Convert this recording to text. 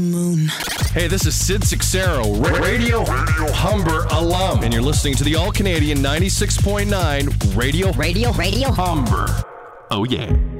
Moon. Hey, this is Sid Sixero, Radio Humber alum, and you're listening to the All-Canadian 96.9 Radio Radio Humber. Oh, yeah.